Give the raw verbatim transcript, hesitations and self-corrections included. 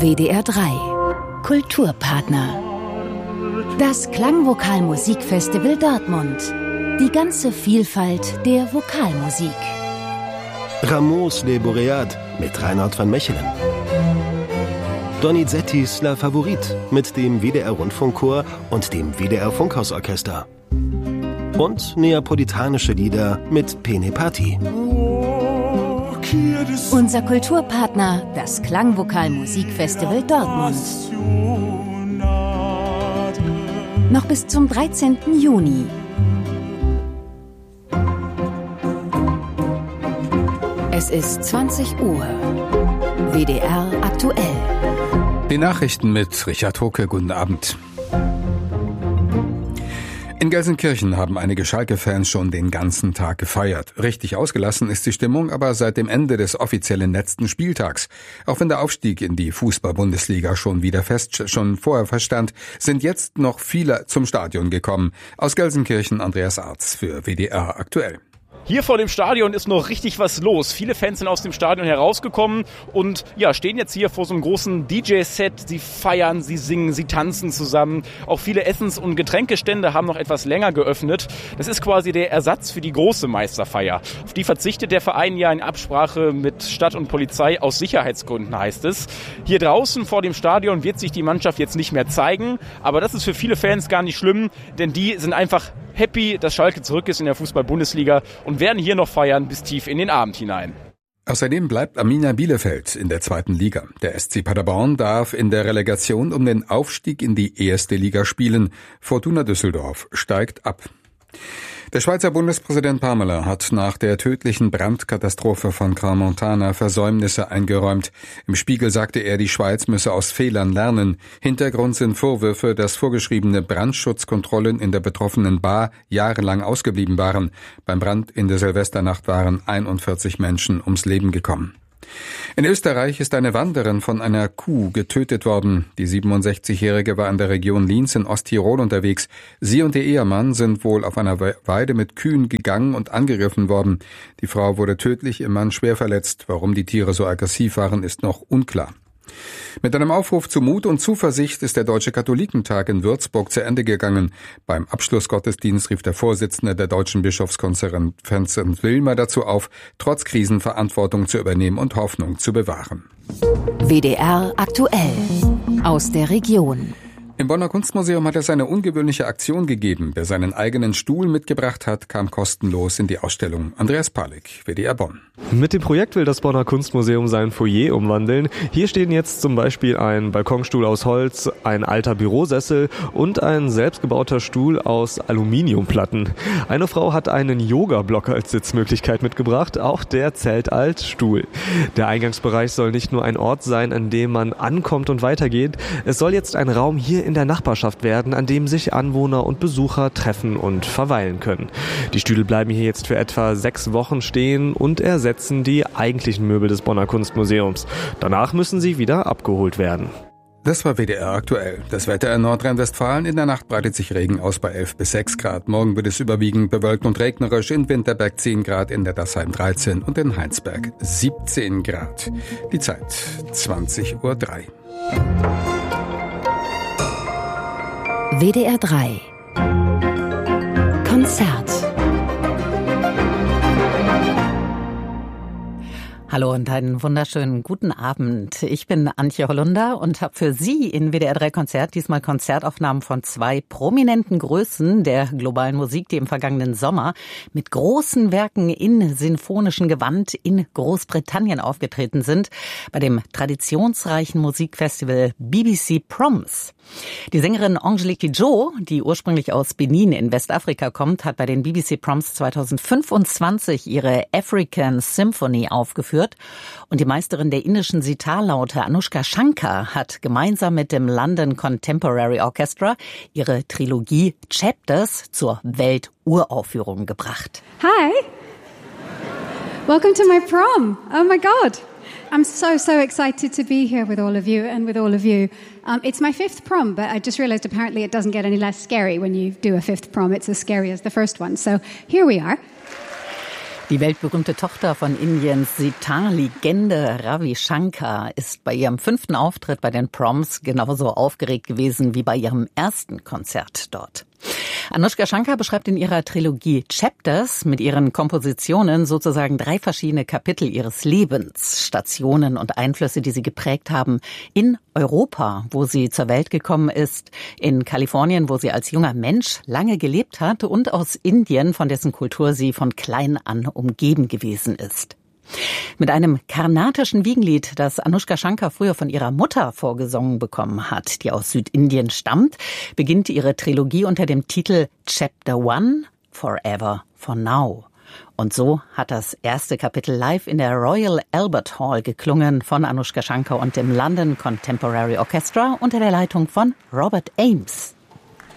W D R drei Kulturpartner. Das Klangvokal-Musikfestival Dortmund. Die ganze Vielfalt der Vokalmusik. Rameaus Les Boréades mit Reinhard van Mechelen. Donizettis La Favorite mit dem W D R-Rundfunkchor und dem W D R-Funkhausorchester. Und neapolitanische Lieder mit Pene Party. Unser Kulturpartner, das Klangvokal-Musikfestival Dortmund. Noch bis zum dreizehnten Juni. Es ist zwanzig Uhr. W D R aktuell. Die Nachrichten mit Richard Hoke. Guten Abend. In Gelsenkirchen haben einige Schalke-Fans schon den ganzen Tag gefeiert. Richtig ausgelassen ist die Stimmung aber seit dem Ende des offiziellen letzten Spieltags. Auch wenn der Aufstieg in die Fußball-Bundesliga schon wieder fest, schon vorher feststand, sind jetzt noch viele zum Stadion gekommen. Aus Gelsenkirchen Andreas Arz für W D R aktuell. Hier vor dem Stadion ist noch richtig was los. Viele Fans sind aus dem Stadion herausgekommen und ja, stehen jetzt hier vor so einem großen D J-Set. Sie feiern, sie singen, sie tanzen zusammen. Auch viele Essens- und Getränkestände haben noch etwas länger geöffnet. Das ist quasi der Ersatz für die große Meisterfeier. Auf die verzichtet der Verein ja in Absprache mit Stadt und Polizei aus Sicherheitsgründen, heißt es. Hier draußen vor dem Stadion wird sich die Mannschaft jetzt nicht mehr zeigen. Aber das ist für viele Fans gar nicht schlimm, denn die sind einfach happy, dass Schalke zurück ist in der Fußball-Bundesliga und werden hier noch feiern bis tief in den Abend hinein. Außerdem bleibt Arminia Bielefeld in der zweiten Liga. Der S C Paderborn darf in der Relegation um den Aufstieg in die erste Liga spielen. Fortuna Düsseldorf steigt ab. Der Schweizer Bundespräsident Pamela hat nach der tödlichen Brandkatastrophe von Crans-Montana Versäumnisse eingeräumt. Im Spiegel sagte er, die Schweiz müsse aus Fehlern lernen. Hintergrund sind Vorwürfe, dass vorgeschriebene Brandschutzkontrollen in der betroffenen Bar jahrelang ausgeblieben waren. Beim Brand in der Silvesternacht waren einundvierzig Menschen ums Leben gekommen. In Österreich ist eine Wanderin von einer Kuh getötet worden. Die siebenundsechzigjährige war in der Region Linz in Osttirol unterwegs. Sie und ihr Ehemann sind wohl auf einer Weide mit Kühen gegangen und angegriffen worden. Die Frau wurde tödlich, ihr Mann schwer verletzt. Warum die Tiere so aggressiv waren, ist noch unklar. Mit einem Aufruf zu Mut und Zuversicht ist der Deutsche Katholikentag in Würzburg zu Ende gegangen. Beim Abschlussgottesdienst rief der Vorsitzende der Deutschen Bischofskonferenz Wilmer dazu auf, trotz Krisen Verantwortung zu übernehmen und Hoffnung zu bewahren. W D R aktuell. Aus der Region. Im Bonner Kunstmuseum hat es eine ungewöhnliche Aktion gegeben. Wer seinen eigenen Stuhl mitgebracht hat, kam kostenlos in die Ausstellung. Andreas Palik, W D R Bonn. Mit dem Projekt will das Bonner Kunstmuseum sein Foyer umwandeln. Hier stehen jetzt zum Beispiel ein Balkonstuhl aus Holz, ein alter Bürosessel und ein selbstgebauter Stuhl aus Aluminiumplatten. Eine Frau hat einen Yoga-Block als Sitzmöglichkeit mitgebracht, auch der zählt als Stuhl. Der Eingangsbereich soll nicht nur ein Ort sein, an dem man ankommt und weitergeht. Es soll jetzt ein Raum hier in der Nachbarschaft werden, an dem sich Anwohner und Besucher treffen und verweilen können. Die Stühle bleiben hier jetzt für etwa sechs Wochen stehen und ersetzen die eigentlichen Möbel des Bonner Kunstmuseums. Danach müssen sie wieder abgeholt werden. Das war W D R aktuell. Das Wetter in Nordrhein-Westfalen. In der Nacht breitet sich Regen aus bei elf bis sechs Grad. Morgen wird es überwiegend bewölkt und regnerisch. In Winterberg zehn Grad, in der Dassheim dreizehn und in Heinsberg siebzehn Grad. Die Zeit zwanzig Uhr drei. W D R drei Konzert. Hallo und einen wunderschönen guten Abend. Ich bin Antje Hollunder und habe für Sie in W D R drei Konzert diesmal Konzertaufnahmen von zwei prominenten Größen der globalen Musik, die im vergangenen Sommer mit großen Werken in sinfonischen Gewand in Großbritannien aufgetreten sind, bei dem traditionsreichen Musikfestival B B C Proms. Die Sängerin Angelique Kidjo, die ursprünglich aus Benin in Westafrika kommt, hat bei den B B C Proms zweitausendfünfundzwanzig ihre African Symphony aufgeführt. Und die Meisterin der indischen Sitarlaute Anushka Shankar hat gemeinsam mit dem London Contemporary Orchestra ihre Trilogie Chapters zur Welturaufführung gebracht. Hi! Welcome to my prom! Oh my God! I'm so, so excited to be here with all of you and with all of you. Um, it's my fifth prom, but I just realized apparently it doesn't get any less scary when you do a fifth prom. It's as scary as the first one. So here we are. Die weltberühmte Tochter von Indiens Sitar-Legende Ravi Shankar ist bei ihrem fünften Auftritt bei den Proms genauso aufgeregt gewesen wie bei ihrem ersten Konzert dort. Anushka Shankar beschreibt in ihrer Trilogie Chapters mit ihren Kompositionen sozusagen drei verschiedene Kapitel ihres Lebens, Stationen und Einflüsse, die sie geprägt haben, in Europa, wo sie zur Welt gekommen ist, in Kalifornien, wo sie als junger Mensch lange gelebt hat, und aus Indien, von dessen Kultur sie von klein an umgeben gewesen ist. Mit einem karnatischen Wiegenlied, das Anushka Shankar früher von ihrer Mutter vorgesungen bekommen hat, die aus Südindien stammt, beginnt ihre Trilogie unter dem Titel Chapter One, Forever for Now. Und so hat das erste Kapitel live in der Royal Albert Hall geklungen von Anushka Shankar und dem London Contemporary Orchestra unter der Leitung von Robert Ames.